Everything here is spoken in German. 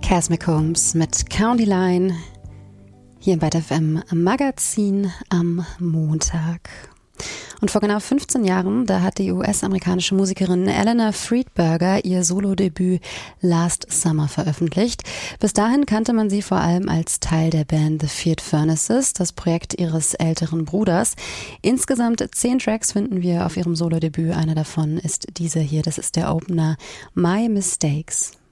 Cass McCombs mit County Line hier im Byte FM Magazin am Montag. Und vor genau 15 Jahren, da hat die US-amerikanische Musikerin Eleanor Friedberger ihr Solo-Debüt Last Summer veröffentlicht. Bis dahin kannte man sie vor allem als Teil der Band The Feared Furnaces, das Projekt ihres älteren Bruders. Insgesamt 10 Tracks finden wir auf ihrem Solo-Debüt. Einer davon ist dieser hier, das ist der Opener My Mistakes.